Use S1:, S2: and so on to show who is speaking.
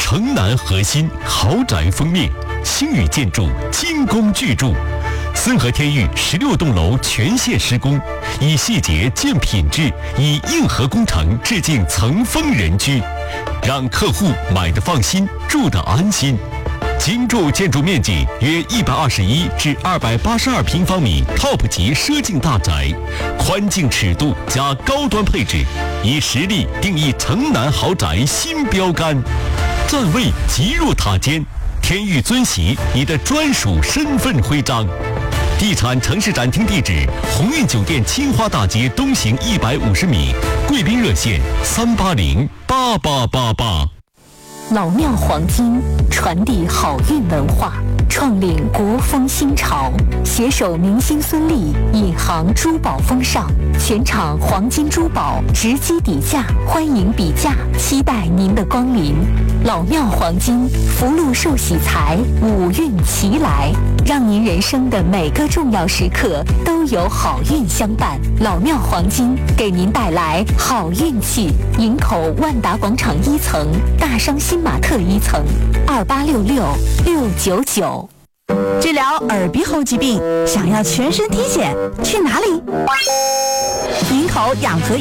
S1: 城南核心豪宅封面，星宇建筑精工巨筑，森和天域16栋楼全线施工，以细节见品质，以硬核工程致敬层峰人居，让客户买得放心，住得安心。精筑建筑面积约121至282平方米 ，TOP 级奢境大宅，宽净尺度加高端配置，以实力定义城南豪宅新标杆。站位极入塔尖，天域尊玺你的专属身份徽章。地产城市展厅地址：鸿运酒店青花大街东行150米，贵宾热线3808888。
S2: 老庙黄金传递好运文化，创领国风新潮，携手明星孙俪引航珠宝风尚，全场黄金珠宝直击底价，欢迎比价，期待您的光临。老庙黄金福禄寿喜财，五运齐来，让您人生的每个重要时刻都有好运相伴。老庙黄金给您带来好运气。营口万达广场1层，大商新玛特1层，2866-699。
S3: 治疗耳鼻喉疾病，想要全身体检，去哪里？营口养和